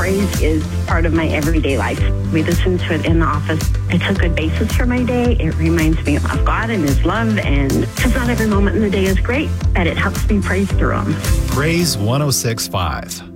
praise is part of my everyday life. We listen to it in the office. It's a good basis for my day. It reminds me of God and His love, and because not every moment in the day is great, but it helps me praise through them. Praise 106.5.